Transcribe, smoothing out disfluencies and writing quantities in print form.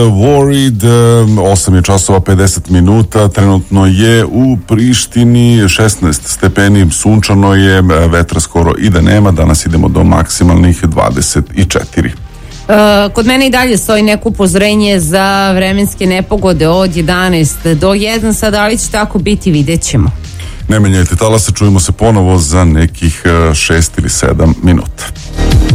Worried, 8 je časova 50 minuta, trenutno je u Prištini 16 stepeni, sunčano je, vetra skoro i da nema, danas idemo do maksimalnih 24. Kod mene i dalje stoji neko upozorenje za vremenske nepogode od 11 do 1, sad da li će tako biti, vidjet ćemo. Ne menjajte talase, čujemo se ponovo za nekih 6 ili 7 minuta.